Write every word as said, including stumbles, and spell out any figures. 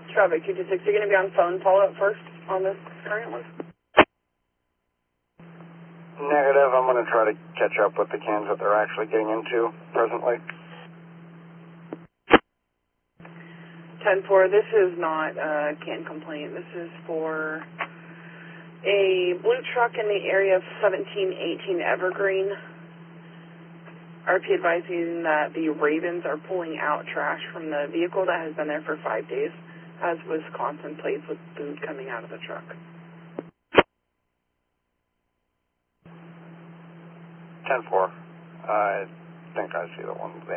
Traffic two two six, you're going to be on phone follow-up first on this current one? Negative. I'm going to try to catch up with the cans that they're actually getting into presently. ten four, this is not a can complaint. This is for a blue truck in the area of seventeen eighteen Evergreen. R P advising that the Ravens are pulling out trash from the vehicle that has been there for five days, as Wisconsin plates with food coming out of the truck. ten four. I think I see the one.